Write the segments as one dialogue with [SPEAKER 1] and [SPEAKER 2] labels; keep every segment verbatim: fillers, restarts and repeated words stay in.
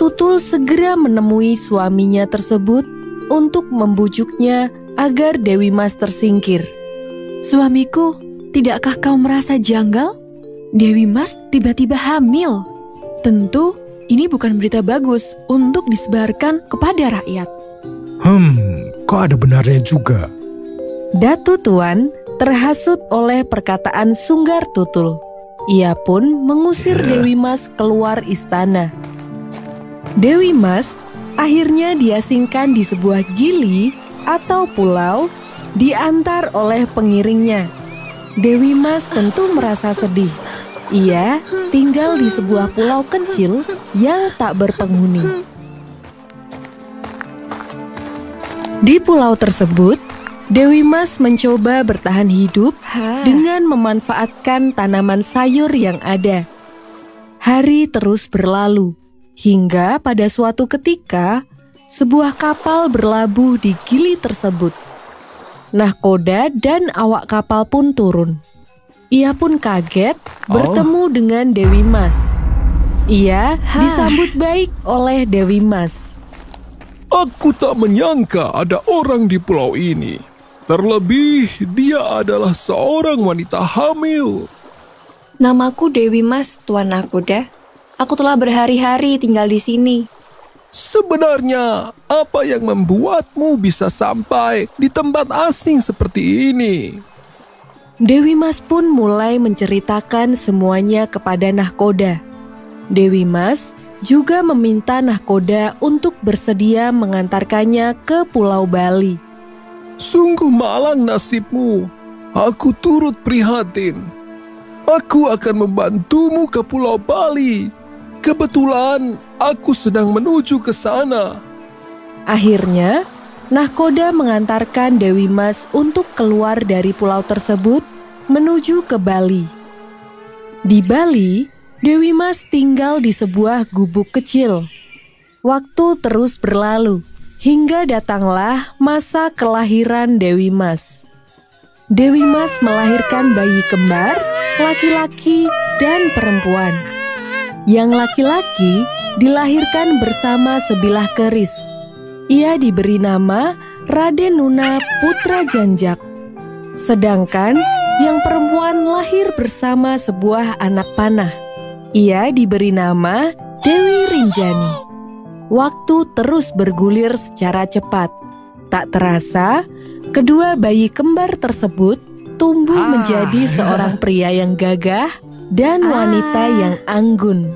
[SPEAKER 1] Tutul segera menemui suaminya tersebut untuk membujuknya agar Dewi Mas tersingkir.
[SPEAKER 2] Suamiku, tidakkah kau merasa janggal? Dewi Mas tiba-tiba hamil. Tentu ini bukan berita bagus untuk disebarkan kepada rakyat.
[SPEAKER 3] Hmm, kok ada benarnya juga?
[SPEAKER 1] Datu Tuan terhasut oleh perkataan Sunggar Tutul. Ia pun mengusir Dewi Mas keluar istana. Dewi Mas akhirnya diasingkan di sebuah gili atau pulau, diantar oleh pengiringnya. Dewi Mas tentu merasa sedih. Ia tinggal di sebuah pulau kecil yang tak berpenghuni. Di pulau tersebut, Dewi Mas mencoba bertahan hidup dengan memanfaatkan tanaman sayur yang ada. Hari terus berlalu, hingga pada suatu ketika, sebuah kapal berlabuh di gili tersebut. Nahkoda dan awak kapal pun turun. Ia pun kaget bertemu oh. dengan Dewi Mas. Ia disambut baik oleh Dewi Mas.
[SPEAKER 3] Aku tak menyangka ada orang di pulau ini. Terlebih dia adalah seorang wanita hamil.
[SPEAKER 4] Namaku Dewi Mas, Tuan Nahkoda. Aku telah berhari-hari tinggal di sini.
[SPEAKER 3] Sebenarnya, apa yang membuatmu bisa sampai di tempat asing seperti ini?
[SPEAKER 1] Dewi Mas pun mulai menceritakan semuanya kepada Nahkoda. Dewi Mas juga meminta Nahkoda untuk bersedia mengantarkannya ke Pulau Bali.
[SPEAKER 3] Sungguh malang nasibmu. Aku turut prihatin. Aku akan membantumu ke Pulau Bali. Kebetulan aku sedang menuju ke sana.
[SPEAKER 1] Akhirnya, Nahkoda mengantarkan Dewi Mas untuk keluar dari pulau tersebut menuju ke Bali. Di Bali, Dewi Mas tinggal di sebuah gubuk kecil. Waktu terus berlalu, hingga datanglah masa kelahiran Dewi Mas. Dewi Mas melahirkan bayi kembar, laki-laki dan perempuan. Yang laki-laki dilahirkan bersama sebilah keris. Ia diberi nama Raden Nuna Putra Janjak. Sedangkan yang perempuan lahir bersama sebuah anak panah. Ia diberi nama Dewi Rinjani. Waktu terus bergulir secara cepat. Tak terasa, kedua bayi kembar tersebut tumbuh ah. menjadi seorang pria yang gagah dan wanita ah. yang anggun.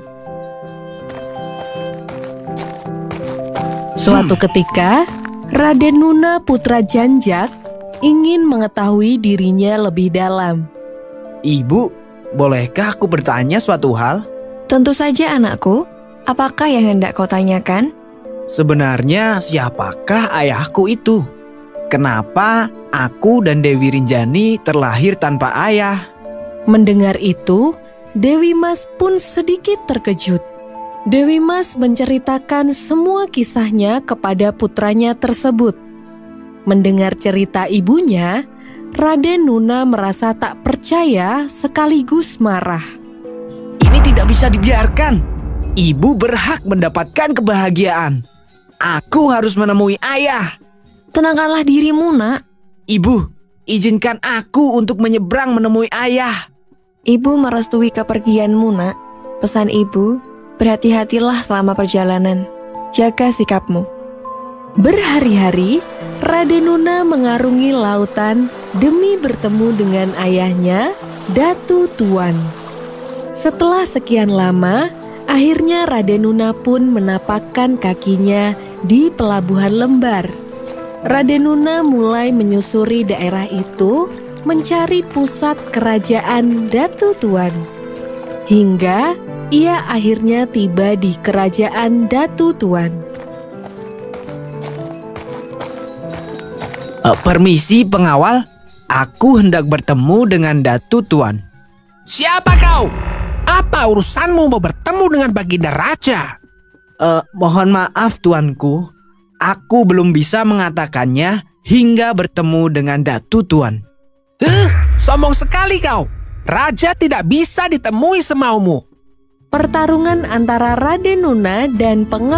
[SPEAKER 1] Suatu ketika, Raden Nuna Putra Janjak ingin mengetahui dirinya lebih dalam.
[SPEAKER 5] Ibu, bolehkah aku bertanya suatu hal?
[SPEAKER 4] Tentu saja anakku, apakah yang hendak kau tanyakan?
[SPEAKER 5] Sebenarnya siapakah ayahku itu? Kenapa aku dan Dewi Rinjani terlahir tanpa ayah?
[SPEAKER 1] Mendengar itu, Dewi Mas pun sedikit terkejut. Dewi Mas menceritakan semua kisahnya kepada putranya tersebut. Mendengar cerita ibunya, Raden Nuna merasa tak percaya sekaligus marah.
[SPEAKER 5] Ini tidak bisa dibiarkan. Ibu berhak mendapatkan kebahagiaan. Aku harus menemui ayah.
[SPEAKER 4] Tenangkanlah dirimu, Nak.
[SPEAKER 5] Ibu, izinkan aku untuk menyeberang menemui ayah.
[SPEAKER 4] Ibu merestui kepergianmu, Nak. Pesan ibu, berhati-hatilah selama perjalanan. Jaga sikapmu.
[SPEAKER 1] Berhari-hari, Raden Nuna mengarungi lautan demi bertemu dengan ayahnya, Datu Tuan. Setelah sekian lama, akhirnya Raden Nuna pun menapakkan kakinya di pelabuhan Lembar. Raden Nuna mulai menyusuri daerah itu mencari pusat kerajaan Datu Tuan. Hingga ia akhirnya tiba di kerajaan Datu Tuan.
[SPEAKER 5] Uh, permisi pengawal, aku hendak bertemu dengan Datu Tuan.
[SPEAKER 6] Siapa kau? Apa urusanmu mau bertemu dengan Baginda Raja?
[SPEAKER 5] Uh, mohon maaf tuanku, aku belum bisa mengatakannya hingga bertemu dengan Datu Tuan.
[SPEAKER 6] Huh, sombong sekali kau. Raja tidak bisa ditemui semaumu.
[SPEAKER 1] Pertarungan antara Raden Nuna dan pengawal